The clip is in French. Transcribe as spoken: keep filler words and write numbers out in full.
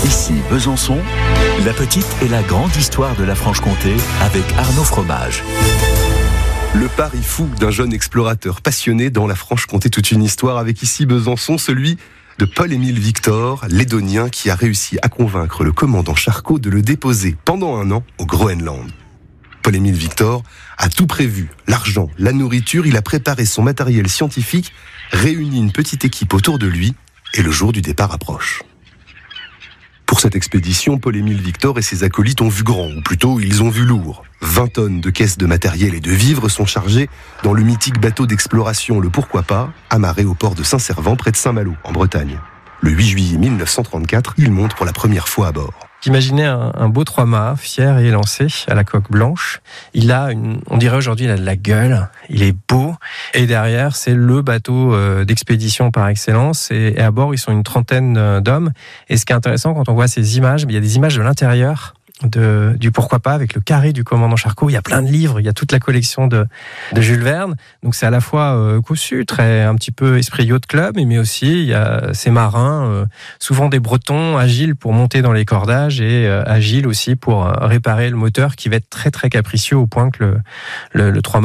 Ici Besançon, la petite et la grande histoire de la Franche-Comté avec Arnaud Fromage. Le pari fou d'un jeune explorateur passionné dans la Franche-Comté, toute une histoire avec ici Besançon, celui de Paul-Émile Victor, lédonien qui a réussi à convaincre le commandant Charcot de le déposer pendant un an au Groenland. Paul-Émile Victor a tout prévu, l'argent, la nourriture, il a préparé son matériel scientifique, réuni une petite équipe autour de lui et le jour du départ approche. Pour cette expédition, Paul-Émile Victor et ses acolytes ont vu grand, ou plutôt ils ont vu lourd. vingt tonnes de caisses de matériel et de vivres sont chargées dans le mythique bateau d'exploration Le Pourquoi Pas, amarré au port de Saint-Servant près de Saint-Malo, en Bretagne. Le huit juillet mille neuf cent trente-quatre, il monte pour la première fois à bord. Imaginez un, un beau trois-mâts, fier et élancé, à la coque blanche. Il a, une, on dirait aujourd'hui, il a de la gueule, il est beau. Et derrière, c'est le bateau euh, d'expédition par excellence. Et, et à bord, ils sont une trentaine d'hommes. Et ce qui est intéressant, quand on voit ces images, il y a des images de l'intérieur de, du Pourquoi Pas, avec le carré du commandant Charcot. Il y a plein de livres, il y a toute la collection de, de Jules Verne. Donc c'est à la fois euh, cousu, très, un petit peu esprit yacht club, mais aussi il y a ces marins, euh, souvent des Bretons, agiles pour monter dans les cordages et euh, agiles aussi pour euh, réparer le moteur qui va être très très capricieux au point que le, le, le trois-mâts